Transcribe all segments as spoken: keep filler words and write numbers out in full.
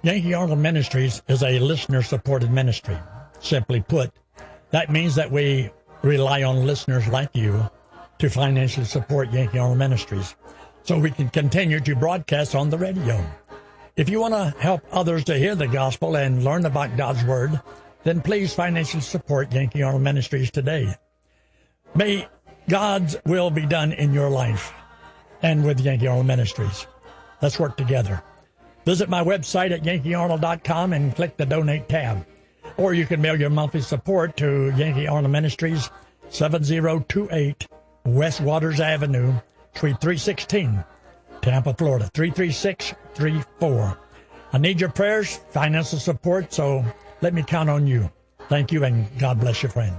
Yankee Arnold Ministries is a listener-supported ministry. Simply put, that means that we rely on listeners like you to financially support Yankee Arnold Ministries so we can continue to broadcast on the radio. If you want to help others to hear the gospel and learn about God's Word, then please financially support Yankee Arnold Ministries today. May God's will be done in your life and with Yankee Arnold Ministries. Let's work together. Visit my website at yankee arnold dot com and click the Donate tab. Or you can mail your monthly support to Yankee Arnold Ministries, seven oh two eight West Waters Avenue, Suite three sixteen, Tampa, Florida, three three six three four. I need your prayers, financial support, so let me count on you. Thank you, and God bless you, friend.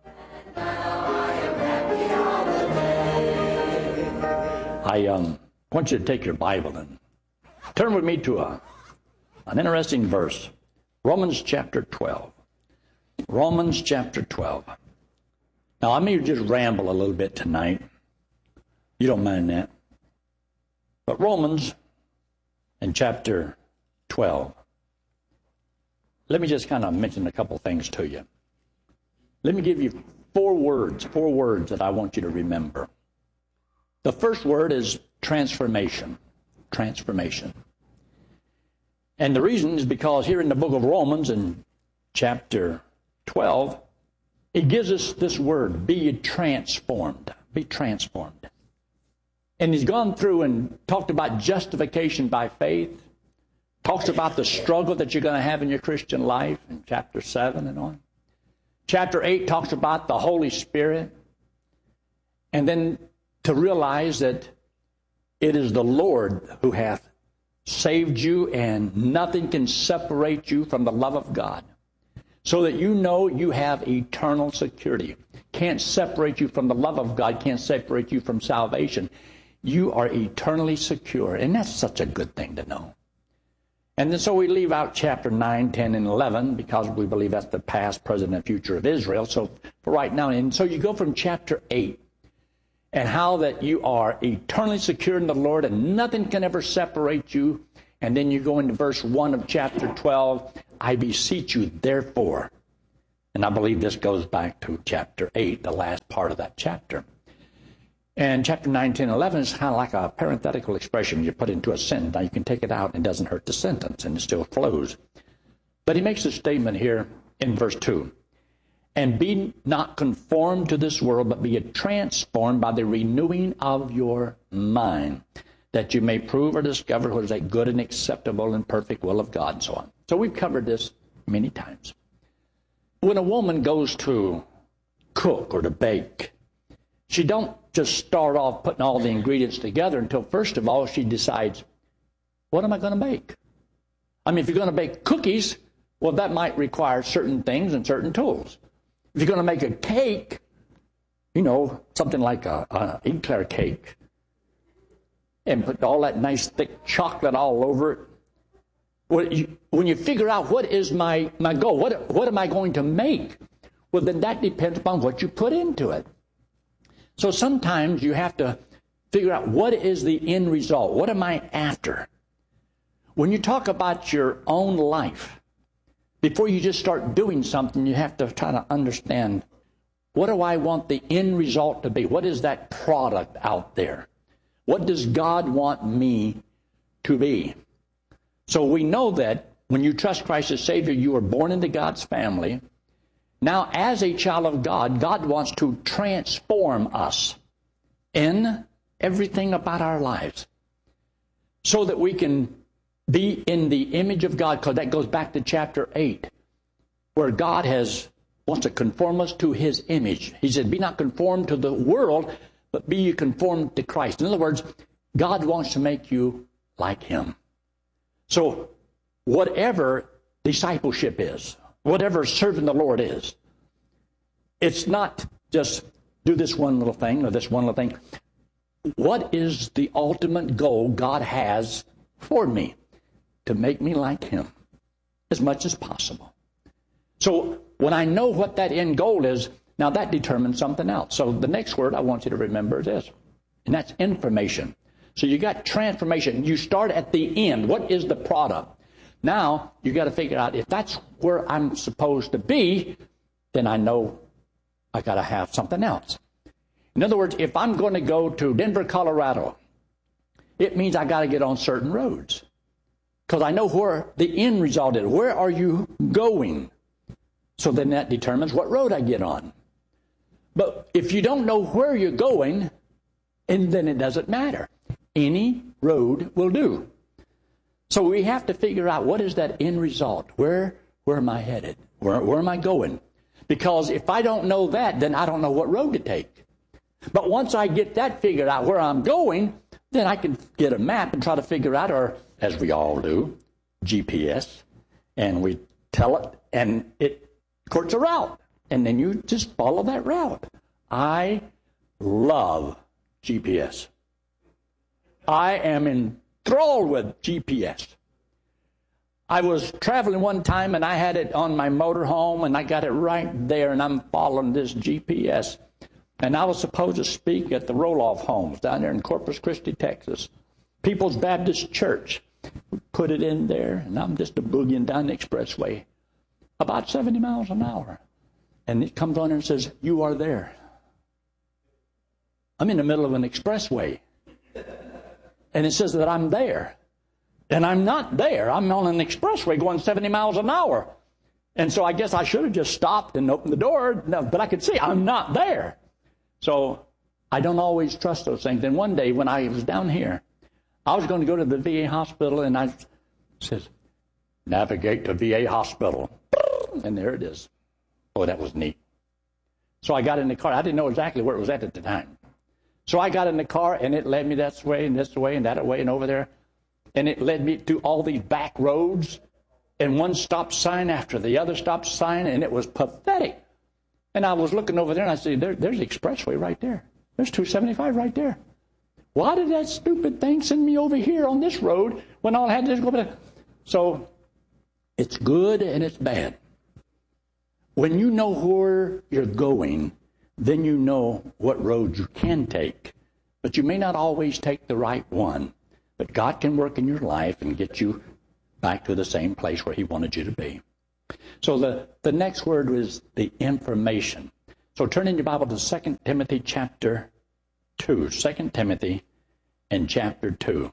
I um, want you to take your Bible and turn with me to a, an interesting verse. Romans chapter twelve. Romans chapter twelve. Now, I may just ramble a little bit tonight. You don't mind that. But Romans in chapter twelve. Let me just kind of mention a couple things to you. Let me give you four words, four words that I want you to remember. The first word is transformation. Transformation. And the reason is because here in the book of Romans in chapter twelve, it gives us this word, be transformed. Be transformed. And he's gone through and talked about justification by faith, talks about the struggle that you're going to have in your Christian life in chapter seven and on. Chapter eight talks about the Holy Spirit. And then to realize that it is the Lord who hath saved you, and nothing can separate you from the love of God. So that you know you have eternal security. Can't separate you from the love of God, can't separate you from salvation. You are eternally secure, and that's such a good thing to know. And then so we leave out chapter nine, ten, and eleven because we believe that's the past, present, and future of Israel. So for right now, and so you go from chapter eight, and how that you are eternally secure in the Lord and nothing can ever separate you. And then you go into verse one of chapter twelve, I beseech you, therefore. And I believe this goes back to chapter eight, the last part of that chapter. And chapter nine, ten, eleven is kind of like a parenthetical expression you put into a sentence. Now you can take it out and it doesn't hurt the sentence and it still flows. But he makes a statement here in verse two. And be not conformed to this world, but be transformed by the renewing of your mind, that you may prove or discover what is a good and acceptable and perfect will of God, and so on. So we've covered this many times. When a woman goes to cook or to bake, she don't just start off putting all the ingredients together until, first of all, she decides, what am I going to make? I mean, if you're going to bake cookies, well, that might require certain things and certain tools. If you're going to make a cake, you know, something like a, a eclair cake, and put all that nice thick chocolate all over it, when you, when you figure out what is my, my goal, what, what am I going to make, well, then that depends upon what you put into it. So sometimes you have to figure out what is the end result. What am I after? When you talk about your own life, before you just start doing something, you have to try to understand, what do I want the end result to be? What is that product out there? What does God want me to be? So we know that when you trust Christ as Savior, you are born into God's family. Now, as a child of God, God wants to transform us in everything about our lives so that we can be in the image of God, because that goes back to chapter eight, where God has wants to conform us to his image. He said, be not conformed to the world, but be you conformed to Christ. In other words, God wants to make you like him. So whatever discipleship is, whatever serving the Lord is, it's not just do this one little thing or this one little thing. What is the ultimate goal God has for me? To make me like him as much as possible. So when I know what that end goal is, now that determines something else. So the next word I want you to remember is this, and that's information. So you got transformation. You start at the end. What is the product? Now, you got to figure out if that's where I'm supposed to be, then I know I got to have something else. In other words, if I'm going to go to Denver, Colorado, it means I got to get on certain roads. Because I know where the end result is. Where are you going? So then that determines what road I get on. But if you don't know where you're going, and then it doesn't matter. Any road will do. So we have to figure out what is that end result. Where, where am I headed? Where, where am I going? Because if I don't know that, then I don't know what road to take. But once I get that figured out where I'm going, then I can get a map and try to figure out, or as we all do, G P S, and we tell it, and it courts a route. And then you just follow that route. I love G P S. I am enthralled with G P S. I was traveling one time, and I had it on my motorhome, and I got it right there, and I'm following this G P S. And I was supposed to speak at the Roloff Homes down there in Corpus Christi, Texas. People's Baptist Church. We put it in there, and I'm just a boogieing down the expressway, about seventy miles an hour. And it comes on and says, you are there. I'm in the middle of an expressway. And it says that I'm there. And I'm not there. I'm on an expressway going seventy miles an hour. And so I guess I should have just stopped and opened the door. No, but I could see I'm not there. So I don't always trust those things. And one day when I was down here, I was going to go to the V A hospital, and I says, navigate to V A hospital. And there it is. Oh, that was neat. So I got in the car. I didn't know exactly where it was at at the time. So I got in the car, and it led me this way and this way and that way and over there. And it led me to all these back roads, and one stop sign after the other stop sign, and it was pathetic. And I was looking over there, and I said, there, there's the expressway right there. There's two seventy-five right there. Why did that stupid thing send me over here on this road when all I had to do was go over there? So it's good and it's bad. When you know where you're going, then you know what road you can take. But you may not always take the right one. But God can work in your life and get you back to the same place where He wanted you to be. So the, the next word is the information. So turn in your Bible to Second Timothy chapter two. Second Timothy and chapter two.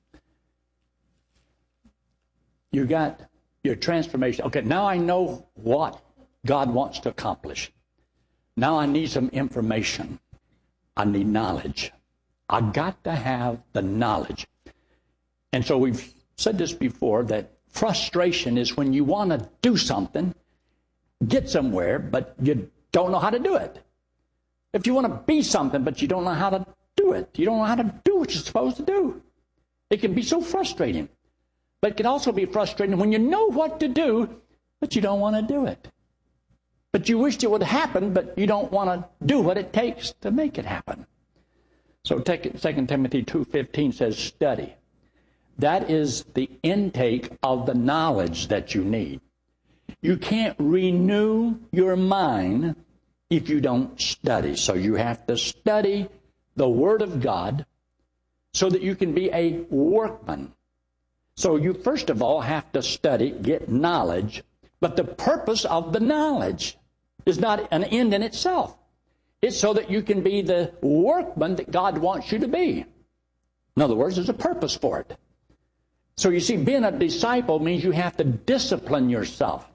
You got your transformation. Okay, now I know what God wants to accomplish. Now I need some information. I need knowledge. I got to have the knowledge. And so we've said this before, that frustration is when you want to do something, get somewhere, but you don't know how to do it. If you want to be something, but you don't know how to do it, you don't know how to do what you're supposed to do. It can be so frustrating. But it can also be frustrating when you know what to do, but you don't want to do it. But you wish it would happen, but you don't want to do what it takes to make it happen. So Second Timothy two fifteen says, study. That is the intake of the knowledge that you need. You can't renew your mind if you don't study. So you have to study the Word of God so that you can be a workman. So you first of all have to study, get knowledge, but the purpose of the knowledge is not an end in itself. It's so that you can be the workman that God wants you to be. In other words, there's a purpose for it. So you see, being a disciple means you have to discipline yourself.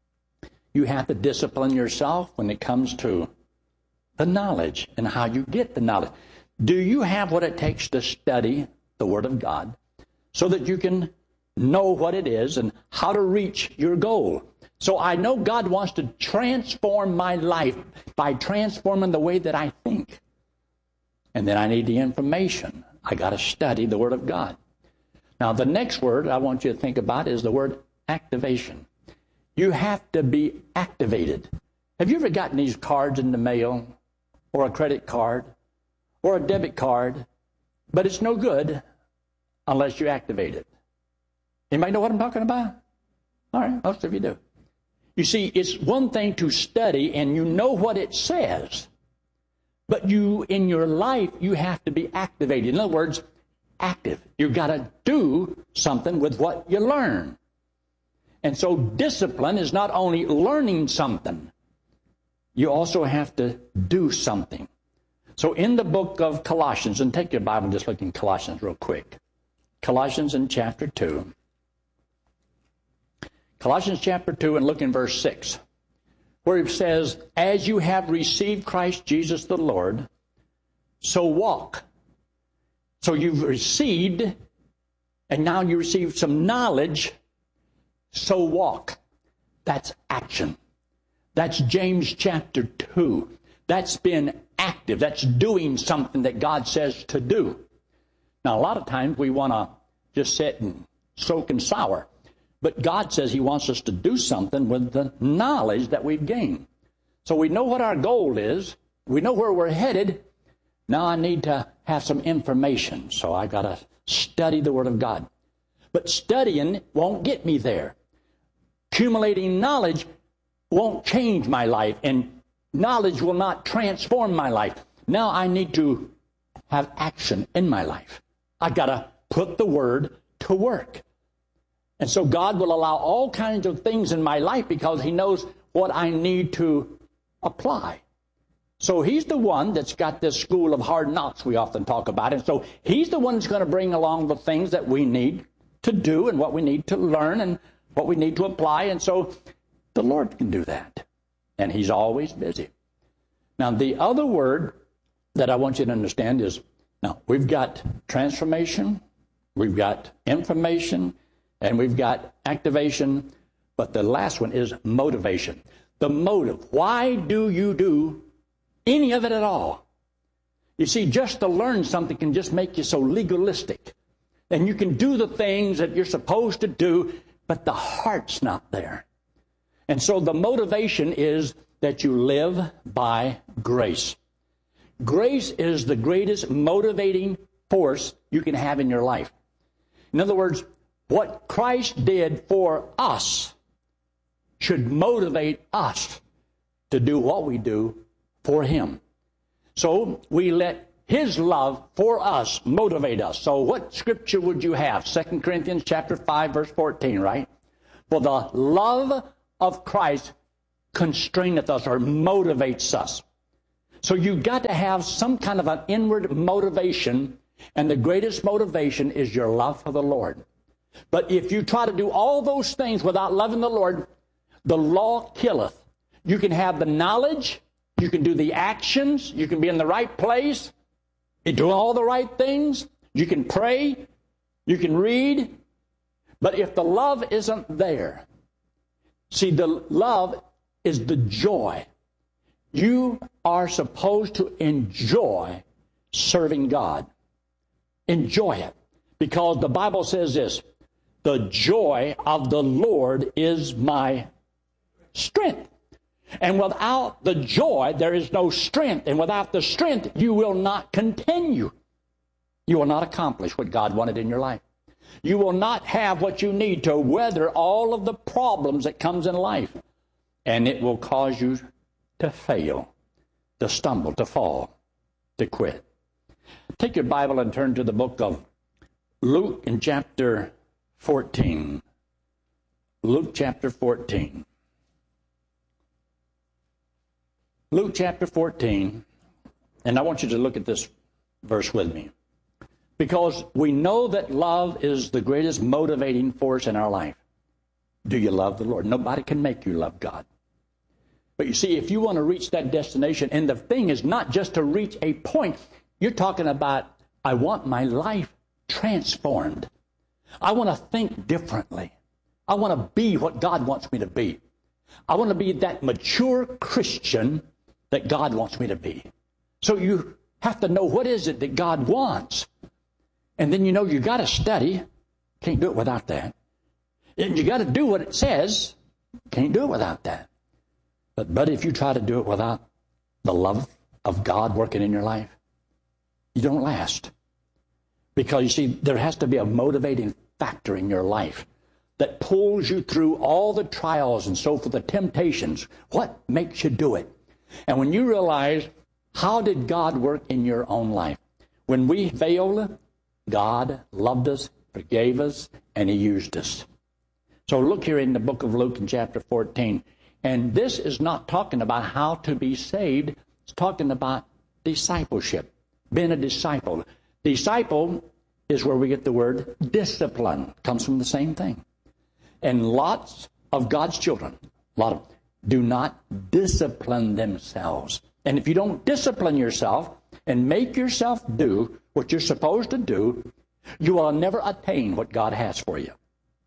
You have to discipline yourself when it comes to the knowledge and how you get the knowledge. Do you have what it takes to study the Word of God so that you can know what it is and how to reach your goal? So I know God wants to transform my life by transforming the way that I think. And then I need the information. I got to study the Word of God. Now, the next word I want you to think about is the word activation. You have to be activated. Have you ever gotten these cards in the mail, or a credit card, or a debit card, but it's no good unless you activate it? Anybody know what I'm talking about? All right, most of you do. You see, it's one thing to study and you know what it says, but you, in your life, you have to be activated. In other words, active. You've got to do something with what you learn. And so discipline is not only learning something, you also have to do something. So in the book of Colossians, and take your Bible and just look in Colossians real quick. Colossians in chapter two. Colossians chapter two, and look in verse six, where it says, as you have received Christ Jesus the Lord, so walk. So you've received, and now you receive some knowledge, so walk. That's action. That's James chapter two. That's been active. That's doing something that God says to do. Now, a lot of times we want to just sit and soak and sour. But God says he wants us to do something with the knowledge that we've gained. So we know what our goal is. We know where we're headed. Now I need to have some information. So I've got to study the Word of God. But studying won't get me there. Accumulating knowledge won't change my life. And knowledge will not transform my life. Now I need to have action in my life. I've got to put the Word to work. And so God will allow all kinds of things in my life because he knows what I need to apply. So he's the one that's got this school of hard knocks we often talk about. And so he's the one that's going to bring along the things that we need to do and what we need to learn and what we need to apply. And so the Lord can do that. And he's always busy. Now, the other word that I want you to understand is, now, we've got transformation, we've got information, and we've got activation, but the last one is motivation. The motive. Why do you do any of it at all? You see, just to learn something can just make you so legalistic. And you can do the things that you're supposed to do, but the heart's not there. And so the motivation is that you live by grace. Grace is the greatest motivating force you can have in your life. In other words, what Christ did for us should motivate us to do what we do for him. So we let his love for us motivate us. So what scripture would you have? Second Corinthians chapter five, verse fourteen, right? For the love of Christ constraineth us or motivates us. So you've got to have some kind of an inward motivation, and the greatest motivation is your love for the Lord. But if you try to do all those things without loving the Lord, the law killeth. You can have the knowledge, you can do the actions, you can be in the right place, you do all the right things, you can pray, you can read, but if the love isn't there, see, the love is the joy. You are supposed to enjoy serving God. Enjoy it. Because the Bible says this, the joy of the Lord is my strength. And without the joy, there is no strength. And without the strength, you will not continue. You will not accomplish what God wanted in your life. You will not have what you need to weather all of the problems that comes in life. And it will cause you to fail, to stumble, to fall, to quit. Take your Bible and turn to the book of Luke in chapter fourteen. Luke chapter fourteen. Luke chapter fourteen, and I want you to look at this verse with me. Because we know that love is the greatest motivating force in our life. Do you love the Lord? Nobody can make you love God. But you see, if you want to reach that destination, and the thing is not just to reach a point, you're talking about, I want my life transformed. I want to think differently. I want to be what God wants me to be. I want to be that mature Christian that God wants me to be. So you have to know what is it that God wants. And then you know you got to study. Can't do it without that. And you got to do what it says. Can't do it without that. But, but if you try to do it without the love of God working in your life, you don't last. Because you see, there has to be a motivating factor in your life that pulls you through all the trials and so forth, the temptations. What makes you do it? And when you realize, how did God work in your own life? When we failed, God loved us, forgave us, and he used us. So look here in the book of Luke in chapter fourteen. And this is not talking about how to be saved. It's talking about discipleship, being a disciple. Disciple is where we get the word discipline. Comes from the same thing. And lots of God's children, a lot of, do not discipline themselves. And if you don't discipline yourself and make yourself do what you're supposed to do, you will never attain what God has for you.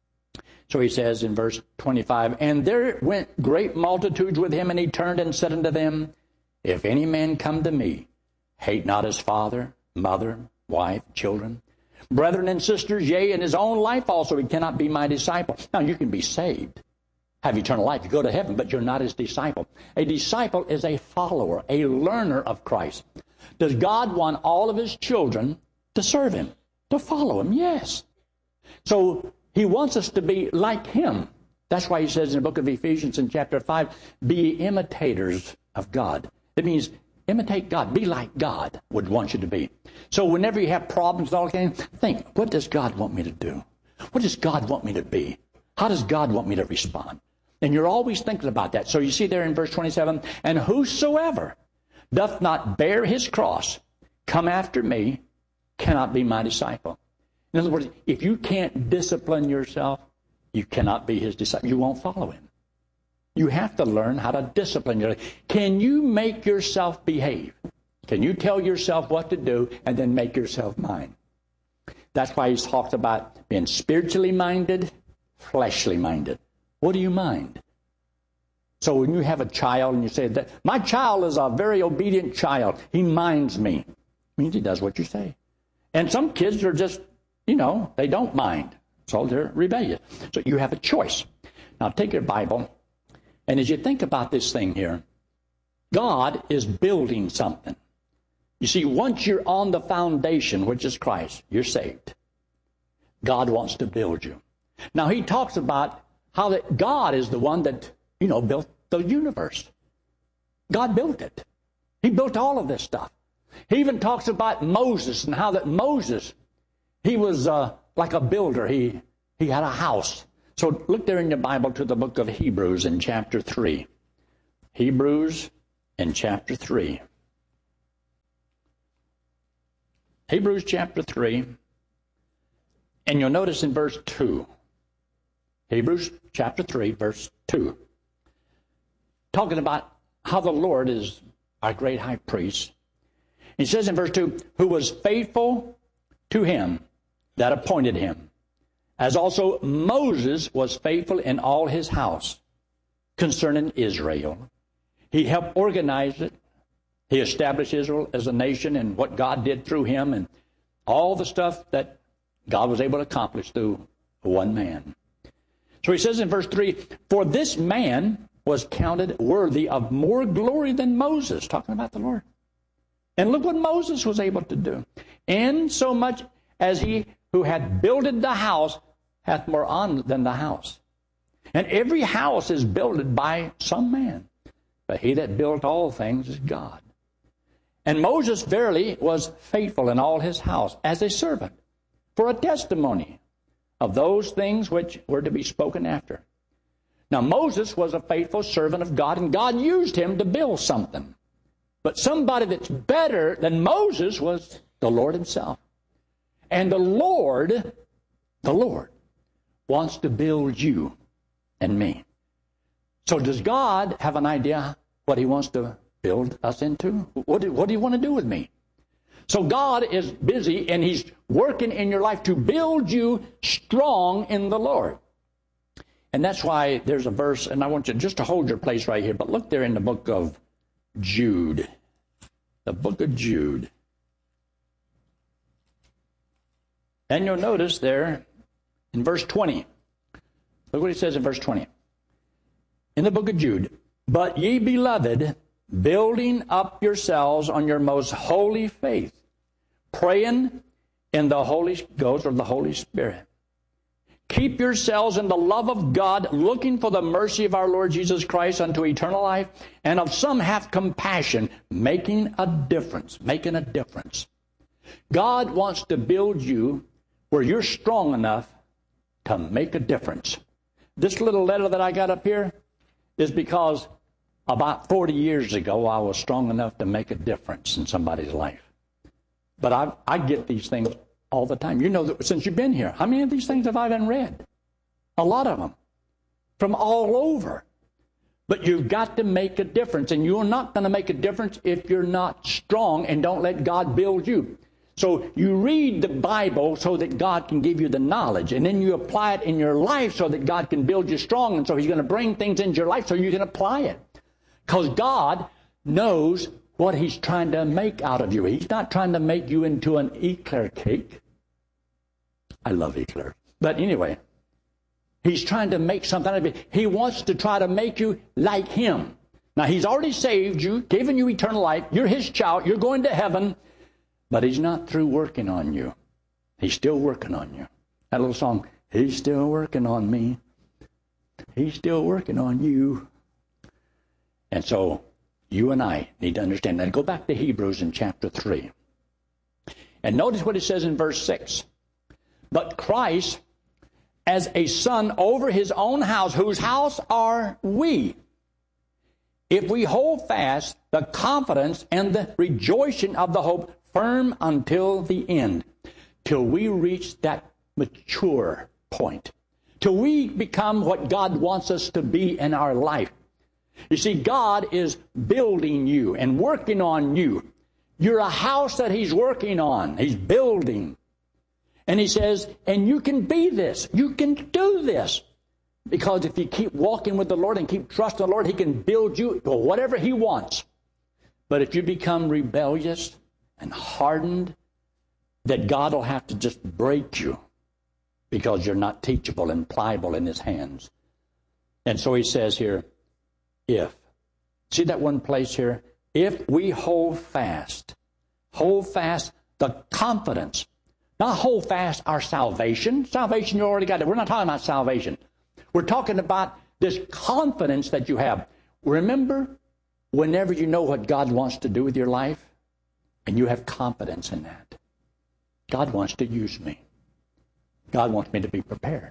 So he says in verse twenty-five, and there went great multitudes with him, and he turned and said unto them, if any man come to me, hate not his father, mother, wife, children, brethren and sisters, yea, and his own life also, he cannot be my disciple. Now you can be saved, have eternal life, you go to heaven, but you're not his disciple. A disciple is a follower, a learner of Christ. Does God want all of his children to serve him, to follow him? Yes. So he wants us to be like him. That's why he says in the book of Ephesians in chapter five, be imitators of God. It means imitate God. Be like God would want you to be. So whenever you have problems and all that, think, what does God want me to do? What does God want me to be? How does God want me to respond? And you're always thinking about that. So you see there in verse twenty-seven, and whosoever doth not bear his cross, come after me, cannot be my disciple. In other words, if you can't discipline yourself, you cannot be his disciple. You won't follow him. You have to learn how to discipline yourself. Can you make yourself behave? Can you tell yourself what to do and then make yourself mind? That's why he talks about being spiritually minded, fleshly minded. What do you mind? So when you have a child and you say that my child is a very obedient child, he minds me, it means he does what you say. And some kids are just, you know, they don't mind. So they're rebellious. So you have a choice. Now take your Bible, and as you think about this thing here, God is building something. You see, once you're on the foundation, which is Christ, you're saved. God wants to build you. Now he talks about how that God is the one that, you know, built the universe. God built it. He built all of this stuff. He even talks about Moses and how that Moses, he was uh, like a builder. He, he had a house. So look there in your Bible to the book of Hebrews in chapter three. Hebrews in chapter three. Hebrews chapter three. And you'll notice in verse two. Hebrews chapter three, verse two. Talking about how the Lord is our great high priest. He says in verse two, who was faithful to him that appointed him, as also Moses was faithful in all his house concerning Israel. He helped organize it. He established Israel as a nation and what God did through him and all the stuff that God was able to accomplish through one man. So he says in verse three, for this man was counted worthy of more glory than Moses, talking about the Lord. And look what Moses was able to do. In so much as he who had builded the house hath more honor than the house. And every house is builded by some man, but he that built all things is God. And Moses verily was faithful in all his house as a servant, for a testimony of those things which were to be spoken after. Now Moses was a faithful servant of God, and God used him to build something. But somebody that's better than Moses was the Lord himself. And the Lord, the Lord, wants to build you and me. So does God have an idea what he wants to build us into? What do, what do you want to do with me? So God is busy, and he's working in your life to build you strong in the Lord. And that's why there's a verse, and I want you just to hold your place right here, but look there in the book of Jude. The book of Jude. And you'll notice there in verse twenty. Look what he says in verse twenty. In the book of Jude. But ye beloved, building up yourselves on your most holy faith, praying in the Holy Ghost or the Holy Spirit. Keep yourselves in the love of God, looking for the mercy of our Lord Jesus Christ unto eternal life, and of some have compassion, making a difference, making a difference. God wants to build you where you're strong enough to make a difference. this little letter that I got up here is because about forty years ago, I was strong enough to make a difference in somebody's life. But I, I get these things all the time. You know that since you've been here, how many of these things have I been read? A lot of them. From all over. But you've got to make a difference. And you're not going to make a difference if you're not strong and don't let God build you. So you read the Bible so that God can give you the knowledge. And then you apply it in your life so that God can build you strong. And so He's going to bring things into your life so you can apply it. Because God knows what He's trying to make out of you. He's not trying to make you into an eclair cake. I love eclair. But anyway, He's trying to make something out of you. He wants to try to make you like Him. Now, He's already saved you, given you eternal life. You're His child. You're going to heaven. But He's not through working on you. He's still working on you. That little song, He's still working on me. He's still working on you. And so you and I need to understand that. Go back to Hebrews in chapter three. And notice what it says in verse six. But Christ, as a son over His own house, whose house are we, if we hold fast the confidence and the rejoicing of the hope firm until the end, till we reach that mature point, till we become what God wants us to be in our life. You see, God is building you and working on you. You're a house that He's working on. He's building. And He says, and you can be this. You can do this. Because if you keep walking with the Lord and keep trusting the Lord, He can build you to whatever He wants. But if you become rebellious and hardened, that God will have to just break you because you're not teachable and pliable in His hands. And so He says here, if. See that one place here? If we hold fast, hold fast the confidence. Not hold fast our salvation. Salvation, you already got it. We're not talking about salvation. We're talking about this confidence that you have. Remember, whenever you know what God wants to do with your life, and you have confidence in that, God wants to use me. God wants me to be prepared.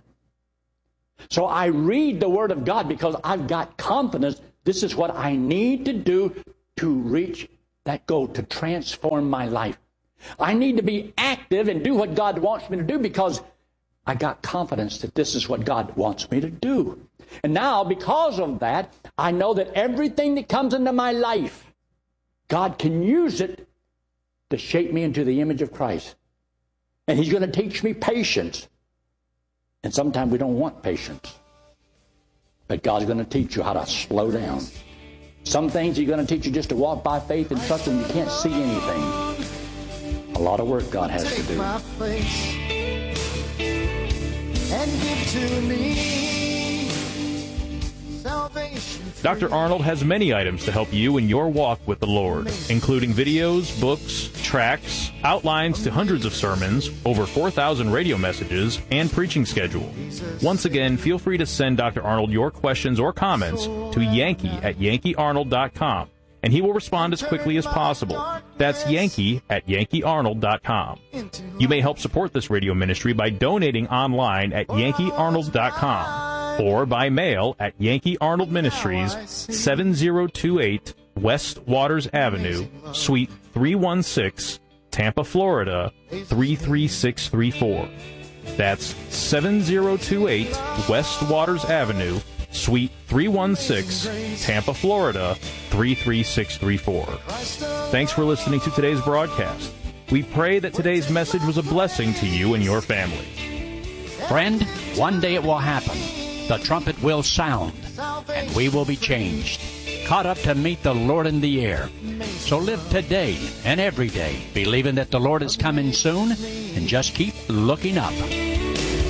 So I read the Word of God because I've got confidence. This is what I need to do to reach that goal, to transform my life. I need to be active and do what God wants me to do because I got confidence that this is what God wants me to do. And now, because of that, I know that everything that comes into my life, God can use it to shape me into the image of Christ. And He's going to teach me patience. And sometimes we don't want patience. But God's going to teach you how to slow down. Some things He's going to teach you just to walk by faith and trust Him. You can't see anything. A lot of work God has to do. Take my place and give to me salvation. Doctor Arnold has many items to help you in your walk with the Lord, including videos, books, tracts, outlines to hundreds of sermons, over four thousand radio messages, and preaching schedule. Once again, feel free to send Doctor Arnold your questions or comments to Yankee at Yankee Arnold dot com, and he will respond as quickly as possible. That's Yankee at Yankee Arnold dot com. You may help support this radio ministry by donating online at Yankee Arnold dot com or by mail at Yankee Arnold Ministries, seven oh two eight West Waters Avenue, Suite three one six, Tampa, Florida, three three six three four. That's seven oh two eight West Waters Avenue, Suite three one six, Tampa, Florida, three three six three four. Thanks for listening to today's broadcast. We pray that today's message was a blessing to you and your family. Friend, one day it will happen. The trumpet will sound, and we will be changed, caught up to meet the Lord in the air. So live today and every day, believing that the Lord is coming soon, and just keep looking up.